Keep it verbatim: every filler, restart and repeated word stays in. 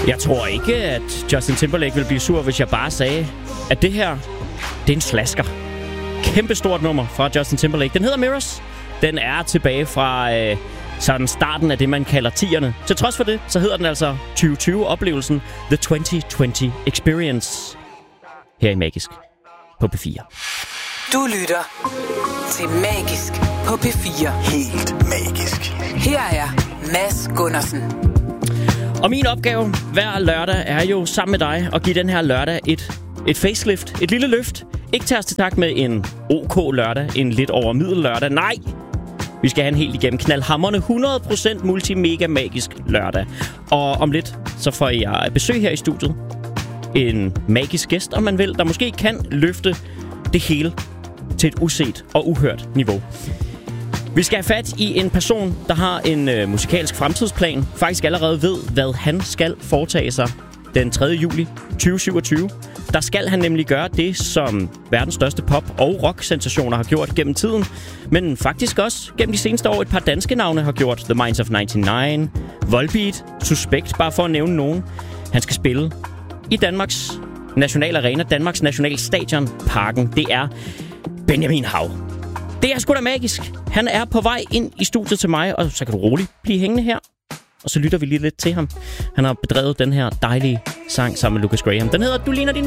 Jeg tror ikke, at Justin Timberlake ville blive sur, hvis jeg bare sagde, at det her, det er en slasker. Kæmpestort nummer fra Justin Timberlake. Den hedder Mirrors. Den er tilbage fra øh, sådan starten af det, man kalder tierne. Til trods for det, så hedder den altså tyve tyve-oplevelsen The tyve tyve Experience. Her i Magisk på P fire. Du lytter til Magisk på P fire. Helt magisk. Her er Mads Gundersen. Og min opgave hver lørdag er jo sammen med dig at give den her lørdag et, et facelift, et lille løft. Ikke tage os til takt med en OK lørdag, en lidt over middel lørdag. Nej, vi skal have en helt igennem knaldhamrende hundrede procent multimega magisk lørdag. Og om lidt, så får jeg besøg her i studiet. En magisk gæst, om man vil, der måske kan løfte det hele til et uset og uhørt niveau. Vi skal have fat i en person, der har en øh, musikalsk fremtidsplan. Faktisk allerede ved, hvad han skal foretage sig den tredje juli tyve syvogtyve. Der skal han nemlig gøre det, som verdens største pop- og rock-sensationer har gjort gennem tiden. Men faktisk også gennem de seneste år et par danske navne har gjort. The Minds of nioghalvfems, Volbeat, Suspekt, bare for at nævne nogen. Han skal spille i Danmarks nationalarena, Danmarks nationalstadion, Parken. Det er Benjamin Hav. Det er sgu da magisk. Han er på vej ind i studiet til mig, og så kan du roligt blive hængende her. Og så lytter vi lige lidt til ham. Han har bedrevet den her dejlige sang sammen med Lucas Graham. Den hedder Du ligner din